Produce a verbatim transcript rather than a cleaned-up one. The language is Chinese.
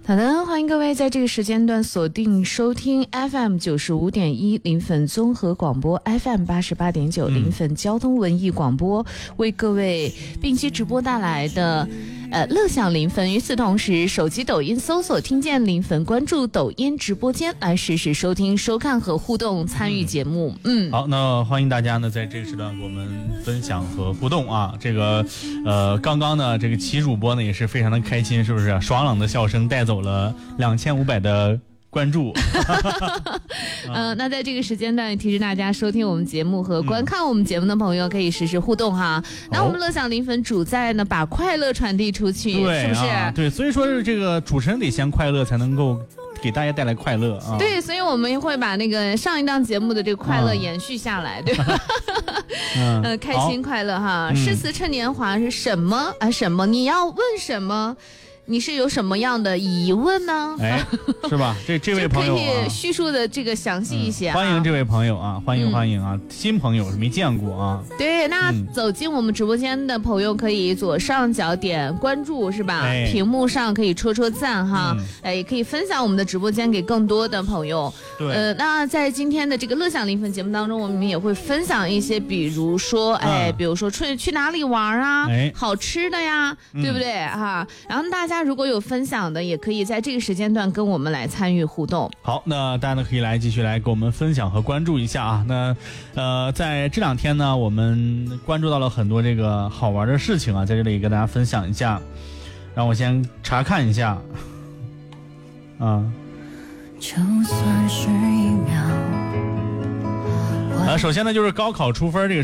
好的，欢迎各位在这个时间段锁定收听 F M 九十五点一临汾综合广播 F M 八十八点九临汾交通文艺广播，为各位并机直播带来的呃，乐享临汾。与此同时，手机抖音搜索听见临汾，关注抖音直播间来实时收听、收看和互动参与节目。嗯， 好，那欢迎大家呢在这个时段给我们分享和互动啊。这个呃，刚刚呢这个齐主播呢也是非常的开心，是不是？爽朗的笑声带走了两千五百的关注。 呃，那在这个时间段提示大家收听我们节目和观看我们节目的朋友可以实时互动哈。嗯、那我们乐享临汾主在呢把快乐传递出去， 对， 是不是？ 啊、对，所以说是这个主持人得先快乐，才能够给大家带来快乐啊。 对，所以我们会把那个上一档节目的这个快乐延续下来，嗯、对吧？嗯、呃，开心快乐哈。诗词趁年华是什么啊？什么？你要问什么？你是有什么样的疑问呢？ 哎，是吧？这这位朋友、啊、 可以叙述的这个详细一些、啊嗯。 欢迎这位朋友啊，欢迎欢迎啊，嗯、新朋友没见过啊。 对，那走进我们直播间的朋友可以左上角点关注，是吧？哎、屏幕上可以戳戳赞哈，嗯、哎，也可以分享我们的直播间给更多的朋友。 对， 呃，那在今天的这个乐享临汾节目当中，我们也会分享一些，比如说，哎，嗯、比如说去去哪里玩啊，哎、好吃的呀，嗯、对不对哈？然后大家如果有分享的，也可以在这个时间段跟我们来参与互动。 好，那大家呢可以来继续来给我们分享和关注一下啊。那呃，在这两天呢，我们关注到了很多这个好玩的事情啊，在这里跟大家分享一下。让我先查看一下啊。就算是一秒。呃，首先呢就是高考出分这个